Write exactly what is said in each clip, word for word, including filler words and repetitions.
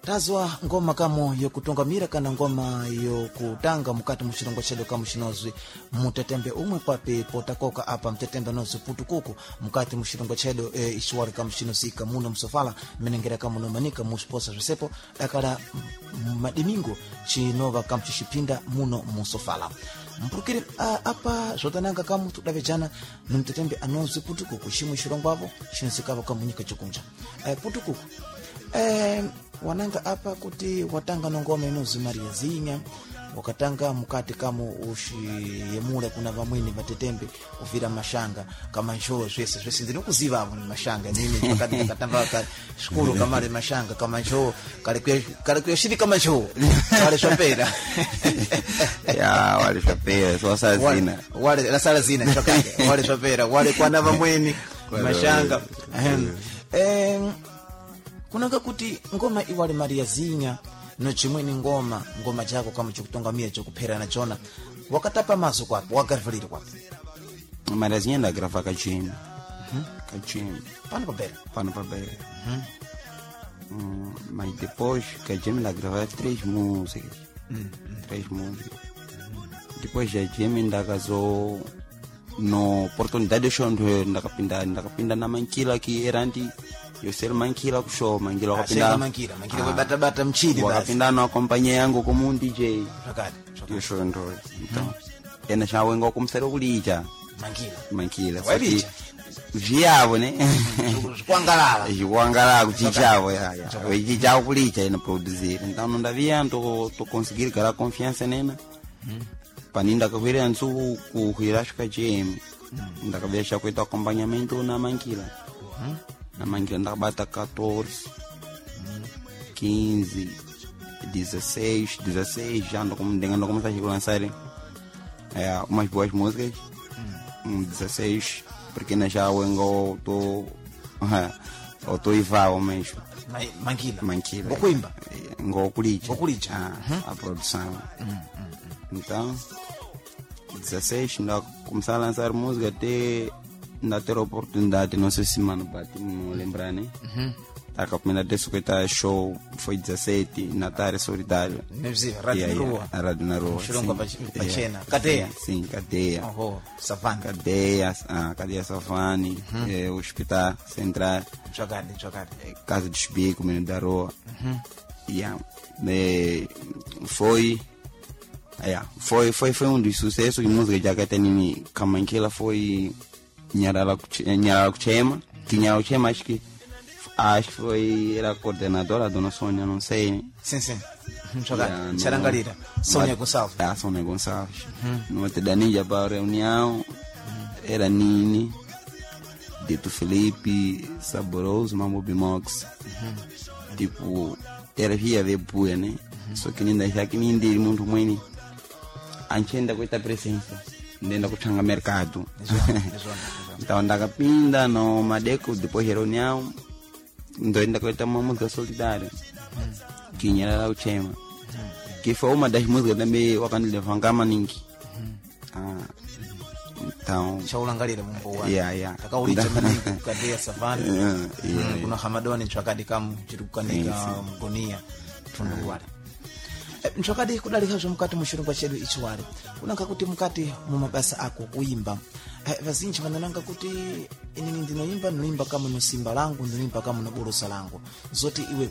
tazwa ngoma kamo yokutungamira kana ngoma yokutanga mukati muchilongo chedu kamo chinozwi mutetembe umwe pape potakoka apa mtetembe nozo putukuku mukati muchilongo chedu e, ishwari kamo chinosika muno msofala menengera kamo nomanika musposa josepo dakala madimingo chinova kamo chishipinda muno musofala mpurukire apa zotananga kamo tudavejana numtetembe anozo putukuku chimwe chilongo apo chinosikava kamo nyika chokunja e, putukuku Eh, wananga apa kuti watanga nongoma inozi Maria Zinha wakatanga mukati kama ushiyemule kuna vamwini vatetembe uvira mashanga kama njoo zvese zvese ndinokuziva avo ni mashanga nini pakati katamba ka shukuru kama le mashanga kama njoo kale kale kuyoshiri kama njoo wale shopera ya wale shopera so sala zina wale la sala zina shokake wale shopera wale kwa vamwini mashanga eh kunanga kuti ngoma iwali Maria Zinha no chimweni ngoma ngoma chako kama chokutongamira chokupera na chona wakatapa mazo kwapo wagarvalira kwapo Maria Zinha ndagrava kachini mhm kachini pano papera pano papera mhm hum mas depois kachini ndagrava três músicas mhm três músicas depois já Jimmy ndakazo no oportunidade de show ndakapinda ndakapinda na mankila ki eranti yo ser mankila ku show mankila wakapinda mankila mankila kwa bata bata mchini basi wakapinda na kompanhia yangu como um D J chakati yo show ndo então ena chawe ngo kumsero kulija mankila mankila wabija viavo né kuangalala kuangalala kuchichavo ya ya kuchichavo kulija ina produzir então não davia to to conseguir ganhar confiança nena paninda kakwira nsu ku hirashka jam ndakabesha kuita acompanhamento na mankila na mankila ndakabata quatorze quinze dezesseis dezesseis já ando como ando começar a lançar é umas boas músicas dezesseis porque na já wengo to o to ivao mesmo mankila mankila okuimba ngo kulija okulija a produção então dezesseis ainda começar a lançar música até ainda ter a oportunidade, não sei se mano bate não lembrar né uhum. A primeira vez que eu show foi dezessete na Tarde Solidária Nervzinha, Rádio na Rua a Rádio na Rua Chirunga Pachena Cadeia sim, Cadeia oh, Savane Cadeia, ah, Cadeia Savane uhum. é, Hospital Central Jogade, Jogade Casa de Esbico, Menino da Rua uhum. yeah. é, foi Yeah, foi foi foi um dos sucessos de música já que tem Kamankila foi Nyarala Nyarala Kuchema que Nyarala Kuchema acho que acho que foi era coordenadora Dona Sônia não sei sim sim yeah, Charangalira Sônia Gonçalves ah Sônia Gonçalves uhum. No te Danija para reunião uhum. Era Nini Dito Felipe Saboroso Mambo Bimox uhum. Tipo era via ver buia né uhum. Só que ninda já que ninda muito muito anchenda kuita presença ndenda kuchanga mercado então ndakapinda no Madeco depois reunião ndoenda kuita uma música solidária que Nyarala Kuchema que foi uma das músicas também wakanileva kama ningi ah então chaulangalira mumbo wa yeah yeah takaulita maningi Cadeia Savane kuna Hamadoni chakadi kama chirukanika mgonia tunduwala mchokadi kudalika zo mukati mushirunga chedu ichiwale kunanga kuti mukati mu mabasa ako kuimba vazinji vanananga kuti inini ndinoimba ndinoimba kama no simba langu ndinoimba kama no borosa langu zoti iwewe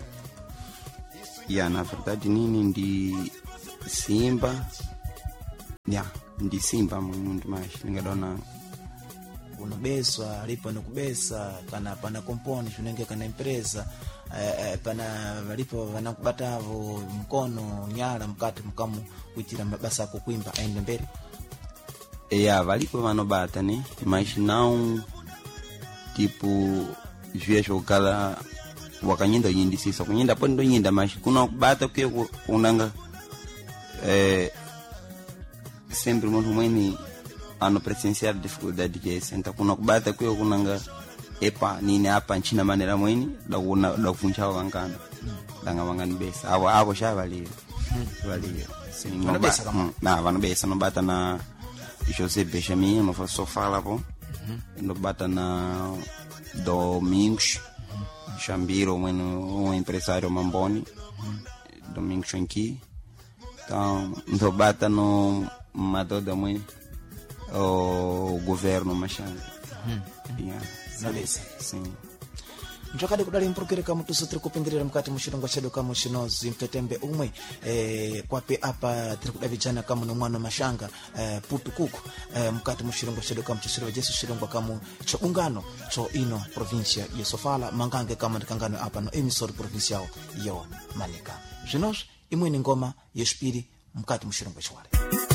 ya na verdade nini ndi simba ya ndi simba mundu mashi ningadona unobeswa lipo nokubesa kana pana komponi shunenge kana empresa eh, pana walipo wanakubatavo mkono nyala mkati mkamu kuitira mabasa ako kuimba aende mbele ya walipo wanobata né mas não tipo vejo kala wakanyenda yindi sisa kunyenda pondo yinda mas kuna kubata kuye kunanga eh sempre muito mweni ano presenciar dificuldade que senta kuna kubata kuye kunanga epa nini hapa nchina manera mweni da kuna da kufuncha wangana danga wangani besa abo abo shavali vali sim besa na vano besa no bata na José Benjamin no só fala pô no bata na Domingos Xambiro, um, um empresário Mamboni, Domingo Xanqui. Então, não bata no matou da mãe o governo Machanga. Yeah. Beleza. Sim. Mchakadi kudali mpurukire kama tusutri kupingirira mkati mushilongo chedu kama shinozi mtetembe umwe eh, kwape apa tiri kudavijana kama no mwana Mashanga eh, putu kuku eh, mkati mushilongo chedu kama chisiro jesu shilongo kama cho ungano cho ino provincia ya Sofala mangange kama ndikangano apa no emisori provincial yo Manika. Jinos imwe ni ngoma yespiri mkati mushilongo chwale.